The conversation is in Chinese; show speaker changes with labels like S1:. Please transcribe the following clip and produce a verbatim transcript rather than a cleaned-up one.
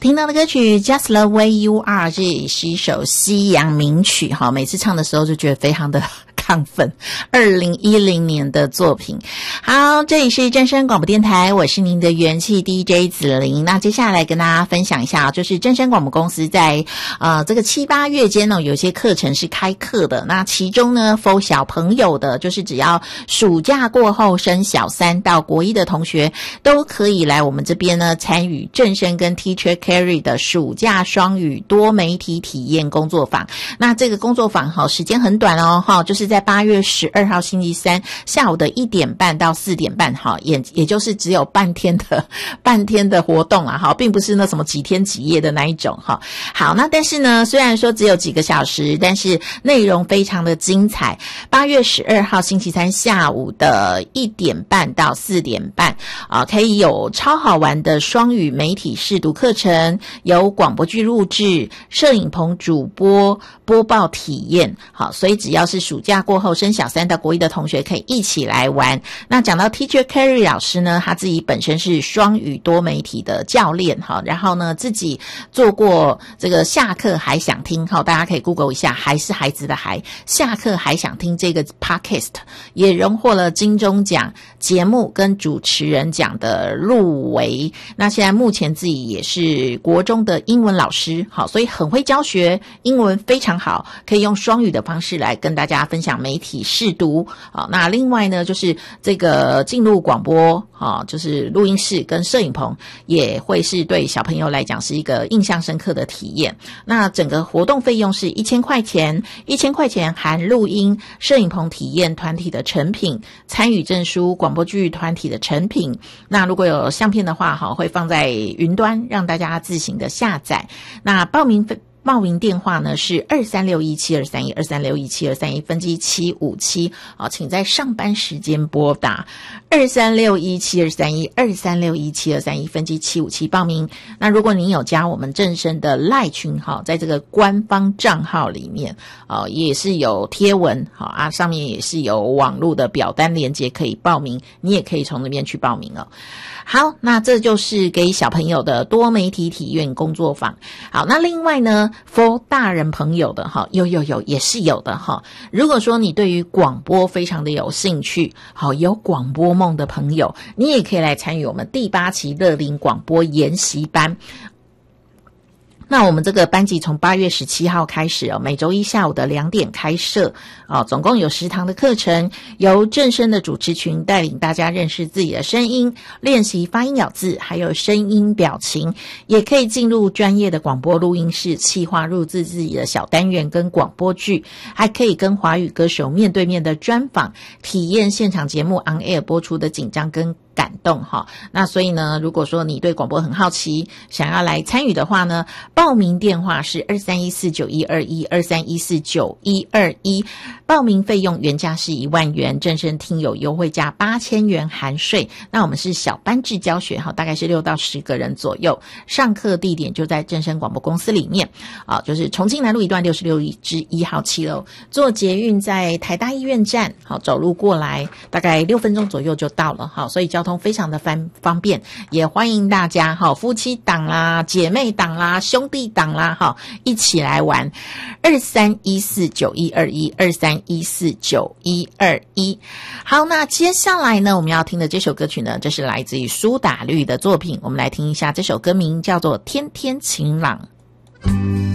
S1: 听到的歌曲 Just the Way You Are 这也是一首西洋名曲哈，每次唱的时候就觉得非常的亢奋。二零一零年的作品。好，这里是正声广播电台，我是您的元气 D J 子琳。那接下来跟大家分享一下，就是正声广播公司在呃这个七八月间呢，有些课程是开课的。那其中呢 ，for 小朋友的，就是只要暑假过后升小三到国一的同学，都可以来我们这边呢参与正声跟 Teacher Carry 的暑假双语多媒体体验工作坊。那这个工作坊哈，时间很短哦，哈，就是在八月十二号星期三下午的一点半到四点半，哈，也也就是只有半天的半天的活动啊，哈，并不是那什么几天几夜的那一种哈。好，那但是呢，虽然说只有几个小时，但是内容非常的精彩。八月十二号星期三下午的一点半到四点半啊，可以有超好玩的双语媒体试读课程，有广播剧录制、摄影棚主播播报体验。好，所以只要是暑假过后升小三到国一的同学可以一起来玩。那讲到 Teacher Carry 老师呢，他自己本身是双语多媒体的教练哈，然后呢自己做过这个下课还想听，好，大家可以 Google 一下，还是孩子的孩，下课还想听这个 Podcast 也荣获了金钟奖节目跟主持人奖的入围。那现在目前自己也是国中的英文老师，好，所以很会教学，英文非常好，可以用双语的方式来跟大家分享媒体试读。好，那另外呢，就是这个进入广播，好，就是录音室跟摄影棚，也会是对小朋友来讲是一个印象深刻的体验。那整个活动费用是一千块钱，一千块钱含录音、摄影棚体验团体的成品、参与证书、广播剧团体的成品。那如果有相片的话，好，会放在云端，让大家自行的下载。那报名费报名电话呢是二三六一七二三一 二三六一七二三一分机七五七，好，请在上班时间拨打二三六一七二三一 二三六一七二三一分机七五七报名。那如果您有加我们正声的 LINE 群，好，在这个官方账号里面，哦，也是有贴文，好啊，上面也是有网络的表单连结可以报名，你也可以从那边去报名哦。好，那这就是给小朋友的多媒体体验工作坊。好，那另外呢 for 大人朋友的哈，有有有也是有的哈。如果说你对于广播非常的有兴趣，好，有广播梦的朋友，你也可以来参与我们第八期乐龄广播研习班。那我们这个班级从八月十七号开始哦，每周一下午的两点开设哦，总共有十堂的课程，由正声的主持群带领大家认识自己的声音，练习发音咬字，还有声音表情，也可以进入专业的广播录音室，企划录制自己的小单元跟广播剧，还可以跟华语歌手面对面的专访，体验现场节目 on air 播出的紧张跟感动哈。那所以呢，如果说你对广播很好奇，想要来参与的话呢，报名电话是二三一四九一二一 二三一四九一二一，报名费用原价是一万元，正声听友优惠价八千元含税。那我们是小班制教学哈，大概是六到十个人左右，上课地点就在正声广播公司里面啊，就是重庆南路一段六十六之一号七楼，坐捷运在台大医院站，好，走路过来大概六分钟左右就到了，好，所以交通非常的方方便，也欢迎大家哈，夫妻档啦、姐妹档啦、兄弟档啦，哈，一起来玩。二三一四九一二一 二三一四九一二一。好，那接下来呢，我们要听的这首歌曲呢，这是来自于苏打绿的作品，我们来听一下这首歌名叫做《天天晴朗》。